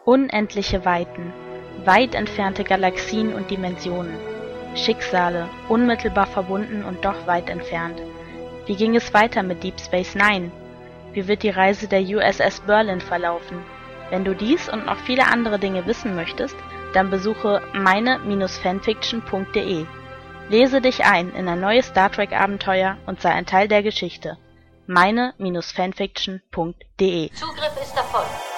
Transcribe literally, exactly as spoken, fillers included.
Unendliche Weiten, weit entfernte Galaxien und Dimensionen, Schicksale, unmittelbar verbunden und doch weit entfernt. Wie ging es weiter mit Deep Space Nine? Wie wird die Reise der U S S Berlin verlaufen? Wenn du dies und noch viele andere Dinge wissen möchtest, dann besuche meine Fanfiction punkt de. Lese dich ein in ein neues Star Trek Abenteuer und sei ein Teil der Geschichte. meine Fanfiction punkt de. Zugriff ist erfolgt.